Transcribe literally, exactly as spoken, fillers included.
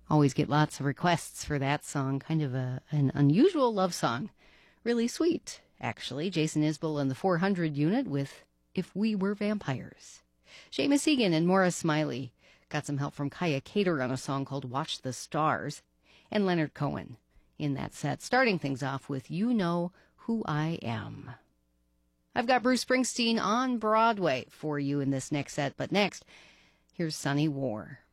Always get lots of requests for that song. Kind of a, an unusual love song. Really sweet, actually. Jason Isbell and the four hundred Unit with If We Were Vampires. Seamus Egan and Maura Smiley got some help from Kaya Cater on a song called Watch the Stars. And Leonard Cohen in that set, starting things off with You Know Who I Am. I've got Bruce Springsteen on Broadway for you in this next set, but next, here's Sunny War.